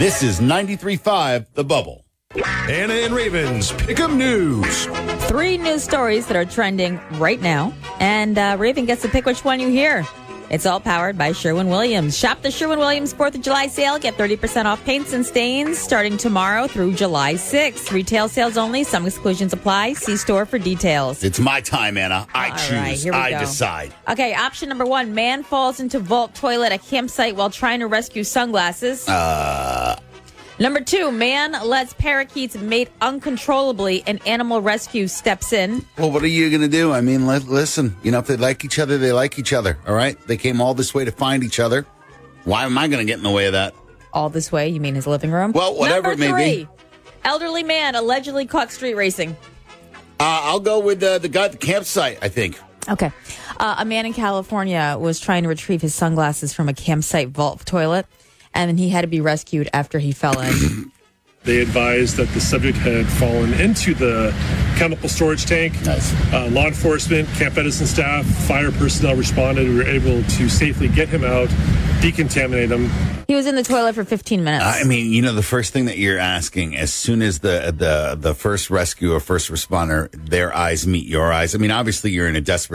This is 93.5 The Bubble. Anna and Raven's Pick'em News. 3 news stories that are trending right now. And Raven gets to pick which one you hear. It's all powered by Sherwin-Williams. Shop the Sherwin-Williams 4th of July sale. Get 30% off paints and stains starting tomorrow through July 6th. Retail sales only. Some exclusions apply. See store for details. It's my time, Anna. I All choose. right, here we I go. decide. Okay, option number 1. Man falls into vault toilet at campsite while trying to rescue sunglasses. Number 2, man lets parakeets mate uncontrollably and animal rescue steps in. Well, what are you going to do? I mean, listen, if they like each other, they like each other, all right? They came all this way to find each other. Why am I going to get in the way of that? All this way? You mean his living room? Well, whatever it may Number 3, be. elderly man allegedly caught street racing. I'll go with the guy at the campsite, I think. Okay. A man in California was trying to retrieve his sunglasses from a campsite vault toilet, and then he had to be rescued after he fell in. They advised that the subject had fallen into the chemical storage tank. Nice. Law enforcement, Camp Edison staff, fire personnel responded. We were able to safely get him out, decontaminate him. He was in the toilet for 15 minutes. I mean, the first thing that you're asking, as soon as the first rescue or first responder, their eyes meet your eyes. I mean, obviously you're in a desperate